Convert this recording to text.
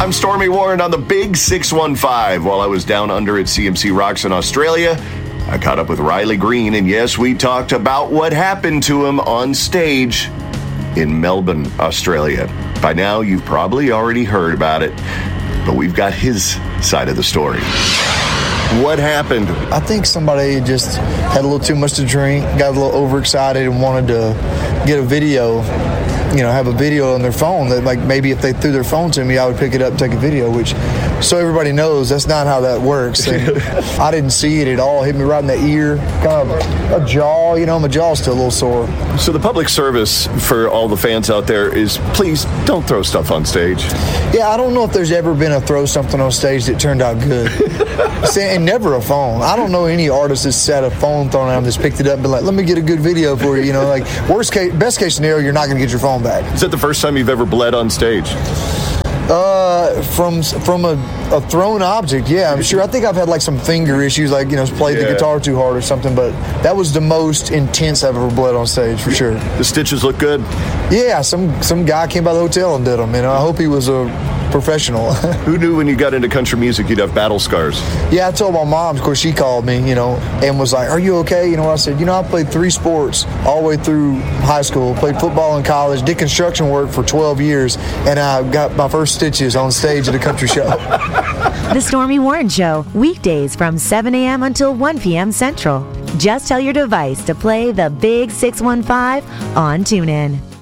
I'm Stormy Warren on the Big 615. While I was down under at CMC Rocks in Australia, I caught up with Riley Green, and yes, we talked about what happened to him on stage in Melbourne, Australia. By now, you've probably already heard about it, but we've got his side of the story. What happened? I think somebody just had a little too much to drink, got a little overexcited, and wanted to get a video, have a video on their phone that, like, maybe if they threw their phone to me, I would pick it up and take a video, which, so everybody knows, that's not how that works. And I didn't see it at all. Hit me right in the ear, kind of a jaw, my jaw's still a little sore. So the public service for all the fans out there is, please don't throw stuff on stage. Yeah, I don't know if there's ever been a throw something on stage that turned out good. And never a phone. I don't know any artist that's had a phone thrown at them that's picked it up and been like, let me get a good video for you. Like, best case scenario, you're not going to get your phone back. Is that the first time you've ever bled on stage? From a thrown object, yeah, I'm sure. I think I've had like some finger issues, like, played the guitar too hard or something, but that was the most intense I've ever bled on stage, for sure. The stitches look good? Yeah, some guy came by the hotel and did them, I hope he was a professional. Who knew when you got into country music you'd have battle scars? Yeah, I told my mom, of course, she called me, and was like, are you okay? I said, I played 3 sports all the way through high school, played football in college, did construction work for 12 years, and I got my first stitches on stage at a country show. The Stormy Warren Show, weekdays from 7 a.m. until 1 p.m. Central. Just tell your device to play the Big 615 on TuneIn.